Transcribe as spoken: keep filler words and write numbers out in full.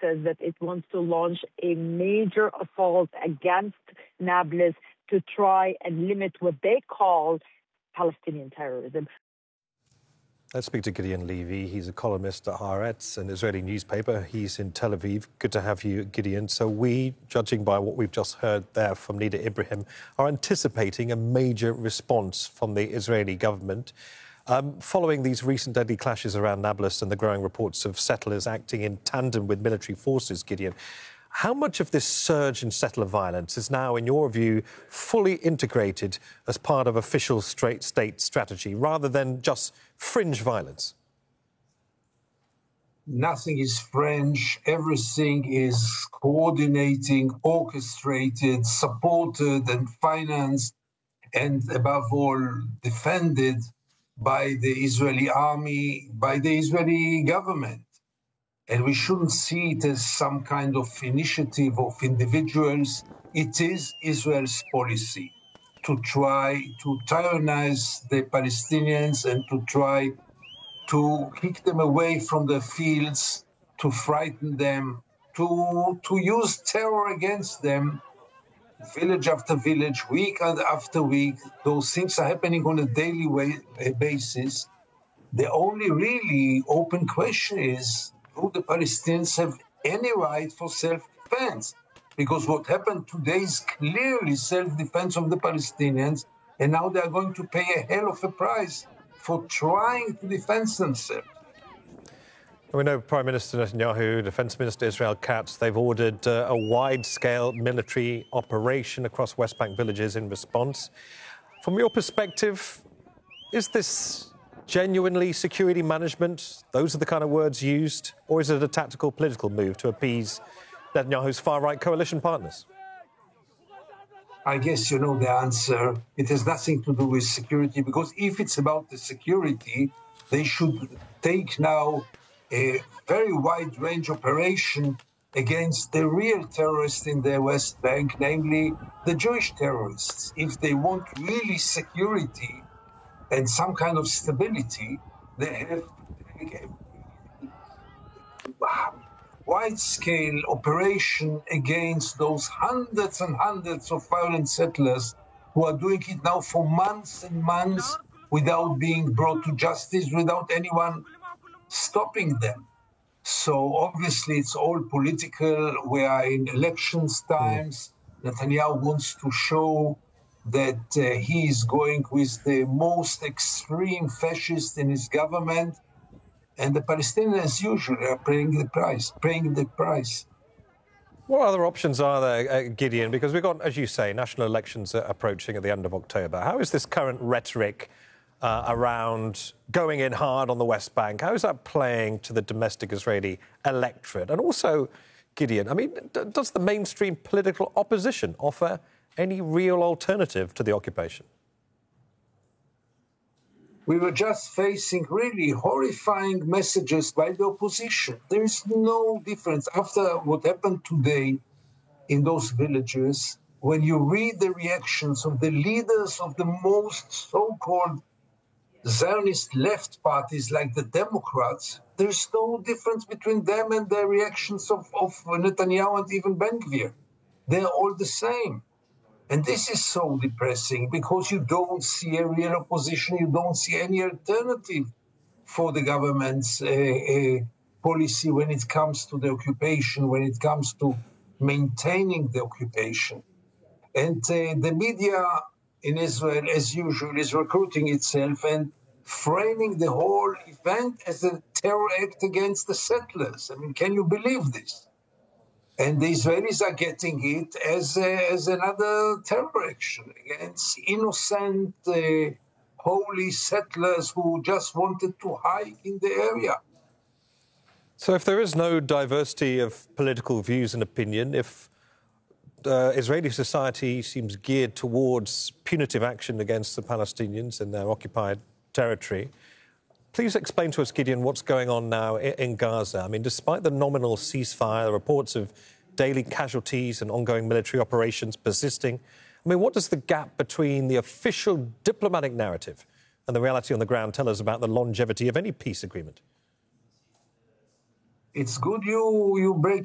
says that it wants to launch a major assault against Nablus to try and limit what they call Palestinian terrorism. Let's speak to Gideon Levy. He's a columnist at Haaretz, an Israeli newspaper. He's in Tel Aviv. Good to have you, Gideon. So we, judging by what we've just heard there from Nida Ibrahim, are anticipating a major response from the Israeli government. Um, following these recent deadly clashes around Nablus and the growing reports of settlers acting in tandem with military forces, Gideon, how much of this surge in settler violence is now, in your view, fully integrated as part of official straight state strategy rather than just fringe violence? Nothing is fringe. Everything is coordinating, orchestrated, supported and financed, and above all, defended by the Israeli army, by the Israeli government. And we shouldn't see it as some kind of initiative of individuals. It is Israel's policy to try to tyrannize the Palestinians and to try to kick them away from the fields, to frighten them, to, to use terror against them, village after village, week after week. Those things are happening on a daily way, basis. The only really open question is, do the Palestinians have any right for self-defense? Because what happened today is clearly self-defense of the Palestinians, and now they are going to pay a hell of a price for trying to defend themselves. We know Prime Minister Netanyahu, Defence Minister Israel Katz, they've ordered uh, a wide-scale military operation across West Bank villages in response. From your perspective, is this genuinely security management? Those are the kind of words used? Or is it a tactical political move to appease Netanyahu's far-right coalition partners? I guess you know the answer. It has nothing to do with security, because if it's about the security, they should take now a very wide-range operation against the real terrorists in the West Bank, namely the Jewish terrorists. If they want really security and some kind of stability, they have to take a wide-scale operation against those hundreds and hundreds of violent settlers who are doing it now for months and months without being brought to justice, without anyone stopping them. So obviously it's all political. We are in elections times. Mm. Netanyahu wants to show that uh, he is going with the most extreme fascist in his government, and the Palestinians, as usual, are paying the price, paying the price. What other options are there, uh, Gideon? Because we've got, as you say, national elections approaching at the end of October. How is this current rhetoric uh, around going in hard on the West Bank, how is that playing to the domestic Israeli electorate? And also, Gideon, I mean, d- does the mainstream political opposition offer any real alternative to the occupation? We were just facing really horrifying messages by the opposition. There is no difference. After what happened today in those villages, when you read the reactions of the leaders of the most so-called Zionist left parties like the Democrats, there's no difference between them and the reactions of, of Netanyahu and even Ben Gvir. They're all the same. And this is so depressing because you don't see a real opposition, you don't see any alternative for the government's uh, uh, policy when it comes to the occupation, when it comes to maintaining the occupation. And uh, the media in Israel, as usual, is recruiting itself and framing the whole event as a terror act against the settlers. I mean, can you believe this? And the Israelis are getting it as, a, as another terror action against innocent, uh, holy settlers who just wanted to hike in the area. So if there is no diversity of political views and opinion, if uh, Israeli society seems geared towards punitive action against the Palestinians in their occupied territory, please explain to us, Gideon, what's going on now in Gaza. I mean, despite the nominal ceasefire, the reports of daily casualties and ongoing military operations persisting, I mean, what does the gap between the official diplomatic narrative and the reality on the ground tell us about the longevity of any peace agreement? It's good you, you break